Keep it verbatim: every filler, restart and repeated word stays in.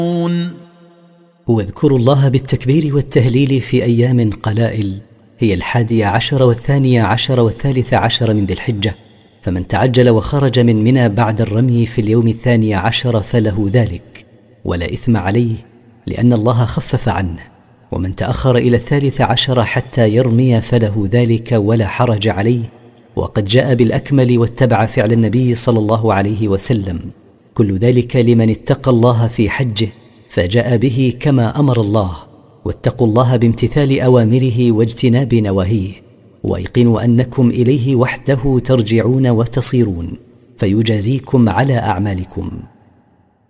واذكروا الله بالتكبير والتهليل في أيام قلائل، هي الحادية عشر والثانية عشر والثالث عشر من ذي الحجة، فمن تعجل وخرج من منى بعد الرمي في اليوم الثاني عشر فله ذلك ولا إثم عليه، لأن الله خفف عنه. ومن تأخر إلى الثالث عشر حتى يرمي فله ذلك ولا حرج عليه. وقد جاء بالأكمل واتبع فعل النبي صلى الله عليه وسلم، كل ذلك لمن اتقى الله في حجه فجاء به كما أمر الله. واتقوا الله بامتثال أوامره واجتناب نواهيه، وأيقنوا أنكم إليه وحده ترجعون وتصيرون، فيجازيكم على أعمالكم.